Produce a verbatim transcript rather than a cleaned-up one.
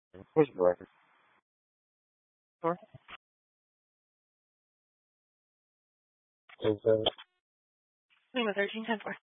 Where's the record? Sure. Is uh, Number thirteen ten four.